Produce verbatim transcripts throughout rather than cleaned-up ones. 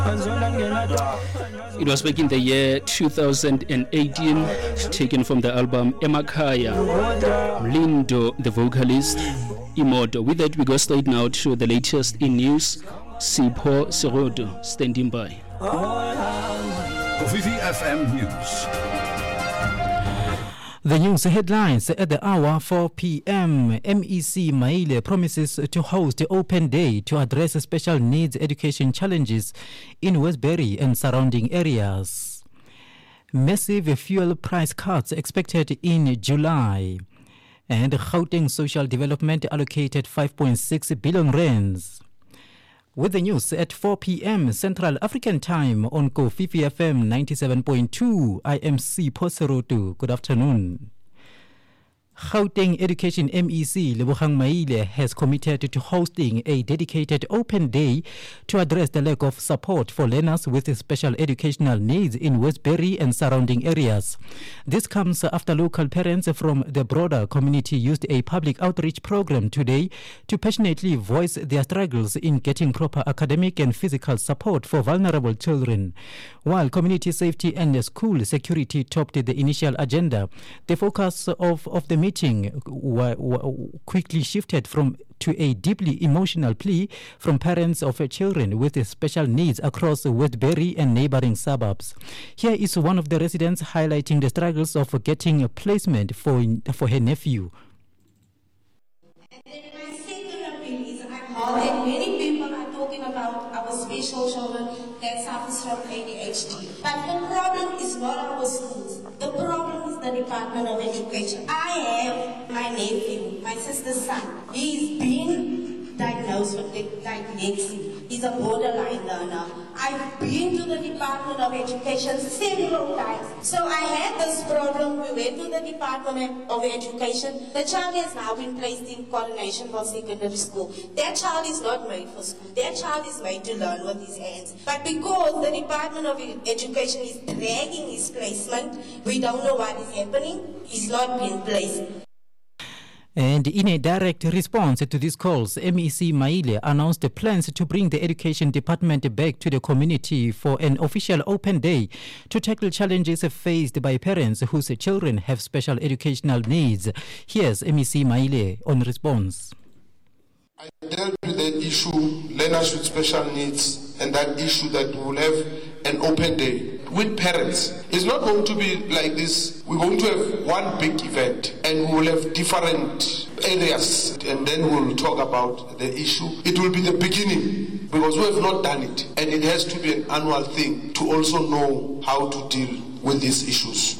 It was back in the year two thousand eighteen, taken from the album Emakhaya. Lindo, the vocalist, Imoto. With that, we go straight now to the latest in news. Sipho Serodo, standing by. V V F M News. The news headlines at the hour four p.m. M E C Maile promises to host an open day to address special needs education challenges in Westbury and surrounding areas. Massive fuel price cuts expected in July. And Gauteng Social Development allocated five point six billion rands. With the news at four p.m. Central African Time on Kofifi F M ninety-seven point two, I am Sipho Serodo. Good afternoon. Gauteng Education M E C Lebogang Maile has committed to hosting a dedicated open day to address the lack of support for learners with special educational needs in Westbury and surrounding areas. This comes after local parents from the broader community used a public outreach program today to passionately voice their struggles in getting proper academic and physical support for vulnerable children. While community safety and school security topped the initial agenda, the focus of, of the meeting w- w- quickly shifted from to a deeply emotional plea from parents of children with special needs across Westbury and neighboring suburbs. Here is one of the residents highlighting the struggles of getting a placement for, for her nephew. And then my second appeal is I'm that many people are talking about our special children that suffers from A D H D. But the problem is not our schools. The problem is the Department of Education. I have my nephew, my sister's son. He's been diagnosed with dyslexia. He's a borderline learner. I've been to the Department of Education several times. So I had this problem. We went to the Department of Education. The child has now been placed in Coronation for secondary school. That child is not made for school. That child is made to learn with his hands. But because the Department of Education is dragging his placement, we don't know what is happening. He's not being placed. And in a direct response to these calls, M E C Maile announced the plans to bring the Education Department back to the community for an official open day to tackle challenges faced by parents whose children have special educational needs. Here's M E C Maile on response. I dealt with the issue, learners with special needs, and that issue that we will have an open day with parents. It's not going to be like this. We're going to have one big event and we will have different areas and then we'll talk about the issue. It will be the beginning because we have not done it, and it has to be an annual thing to also know how to deal with these issues.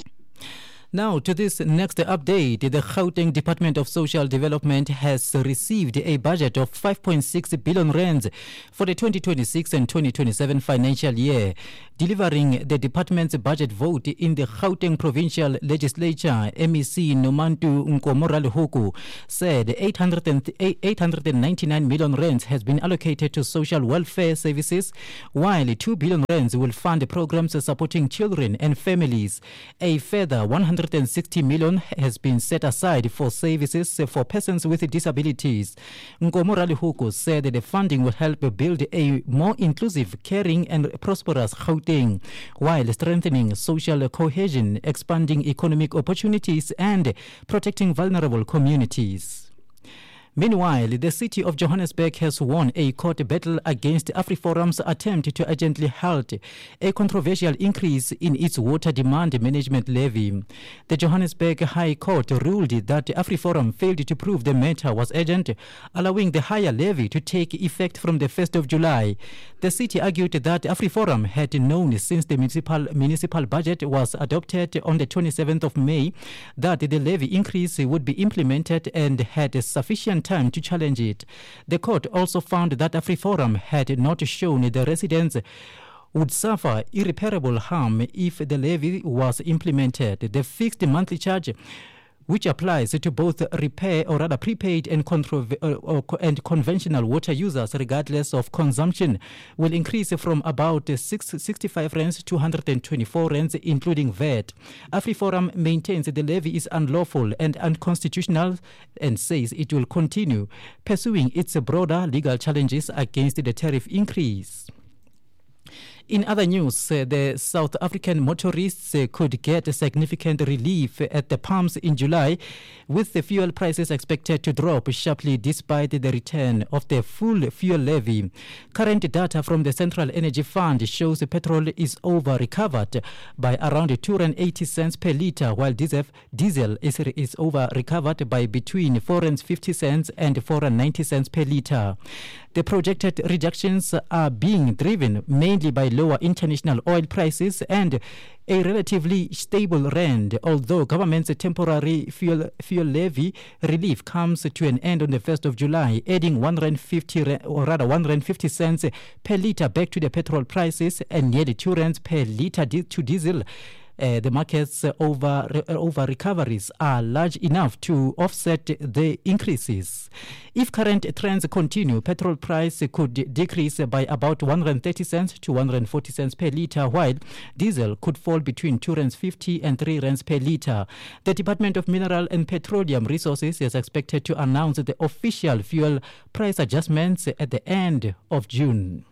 Now to this next update, the Gauteng Department of Social Development has received a budget of five point six billion rands for the twenty twenty-six and twenty twenty-seven financial year. Delivering the department's budget vote in the Gauteng Provincial Legislature, M E C Nomantu Nkomorale-Huku said eight hundred ninety-nine million rands has been allocated to social welfare services, while two billion rands will fund programs supporting children and families. A further one hundred sixty million has been set aside for services for persons with disabilities. Nkomorale-Huku said that the funding will help build a more inclusive, caring and prosperous Gauteng, while strengthening social cohesion, expanding economic opportunities and protecting vulnerable communities. Meanwhile, the city of Johannesburg has won a court battle against AfriForum's attempt to urgently halt a controversial increase in its water demand management levy. The Johannesburg High Court ruled that AfriForum failed to prove the matter was urgent, allowing the higher levy to take effect from the first of July. The city argued that AfriForum had known since the municipal municipal budget was adopted on the twenty-seventh of May that the levy increase would be implemented and had sufficient time to challenge it. The court also found that AfriForum had not shown the residents would suffer irreparable harm if the levy was implemented. The fixed monthly charge, which applies to both repair or rather prepaid and, contro- uh, or, and conventional water users regardless of consumption, will increase from about sixty-five rands to two hundred twenty-four rands including V A T. AfriForum maintains the levy is unlawful and unconstitutional and says it will continue pursuing its broader legal challenges against the tariff increase. In other news, uh, the South African motorists uh, could get a significant relief at the pumps in July, with the fuel prices expected to drop sharply despite the return of the full fuel levy. Current data from the Central Energy Fund shows the petrol is over-recovered by around two rand eighty cents per litre, while diesel, diesel is, is over-recovered by between four rand fifty cents and four rand ninety cents per litre. The projected reductions are being driven mainly by lower international oil prices and a relatively stable rand, although government's temporary fuel fuel levy relief comes to an end on the first of July, adding one rand fifty or rather one rand fifty cents per litre back to the petrol prices and nearly two rands per litre to diesel. Uh, the market's uh, over uh, over recoveries are large enough to offset the increases. If current trends continue, petrol price could decrease by about one rand thirty cents to one rand forty cents per litre, while diesel could fall between two rand fifty and three rands per litre. The Department of Mineral and Petroleum Resources is expected to announce the official fuel price adjustments at the end of June.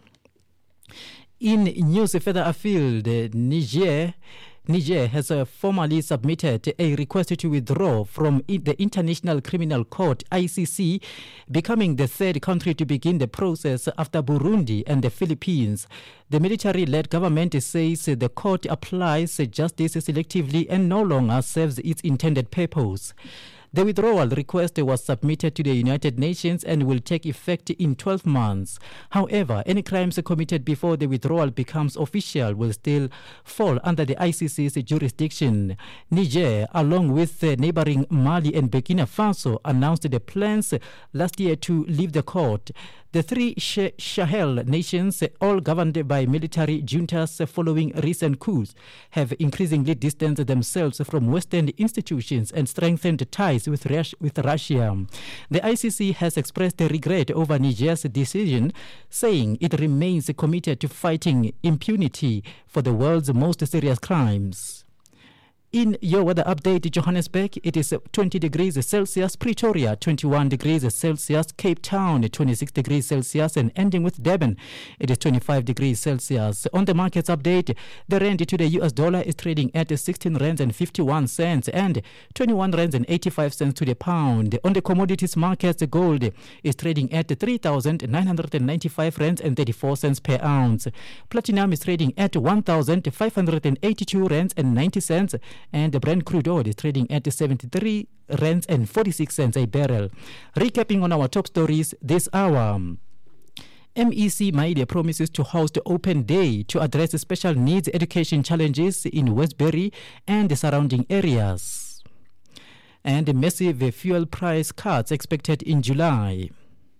In news further afield, Niger Niger has uh, formally submitted a request to withdraw from I- the International Criminal Court, I C C, becoming the third country to begin the process after Burundi and the Philippines. The military-led government says the court applies justice selectively and no longer serves its intended purpose. The withdrawal request was submitted to the United Nations and will take effect in twelve months. However, any crimes committed before the withdrawal becomes official will still fall under the I C C's jurisdiction. Niger, along with neighboring Mali and Burkina Faso, announced the plans last year to leave the court. The three Sahel nations, all governed by military juntas following recent coups, have increasingly distanced themselves from Western institutions and strengthened ties with Russia. The I C C has expressed regret over Niger's decision, saying it remains committed to fighting impunity for the world's most serious crimes. In your weather update, Johannesburg, it is twenty degrees Celsius, Pretoria, twenty-one degrees Celsius, Cape Town, twenty-six degrees Celsius, and ending with Durban, it is twenty-five degrees Celsius. On the markets update, the rand to the U S dollar is trading at sixteen rands and fifty-one cents and twenty-one rands and eighty-five cents to the pound. On the commodities markets, gold is trading at three thousand nine hundred ninety-five rands and thirty-four cents per ounce. Platinum is trading at one thousand five hundred eighty-two rands and ninety cents. And the Brent crude oil is trading at seventy-three rands and forty-six cents a barrel. Recapping on our top stories this hour. M E C Maile promises to host Open Day to address special needs education challenges in Westbury and the surrounding areas. And massive fuel price cuts expected in July.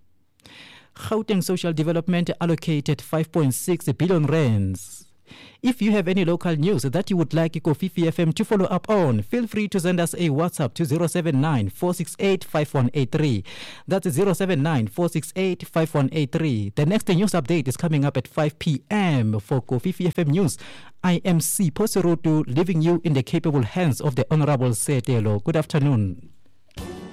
Gauteng Social Development allocated five point six billion rands. If you have any local news that you would like Kofifi F M to follow up on, feel free to send us a WhatsApp to zero seven nine, four six eight, five one eight three. That's zero seven nine, four six eight, five one eight three. The next news update is coming up at five p.m. for Kofifi F M News. I am C. Poserotu, leaving you in the capable hands of the Honorable Setelo. Good afternoon.